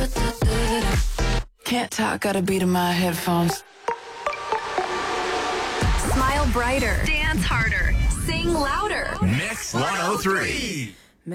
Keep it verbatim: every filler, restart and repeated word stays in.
Can't talk, got a beat in my headphones. Smile brighter. Dance harder. Sing louder. Mix one oh three.